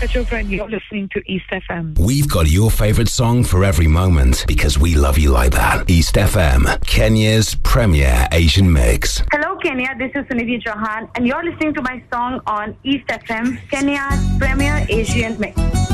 Priyanka Chopra and you're listening to East FM. We've got your favorite song for every moment because we love you like that. East FM, Kenya's premier Asian mix. Hello Kenya, this is Sunidhi Chauhan and you're listening to my song on East FM, Kenya's premier Asian mix.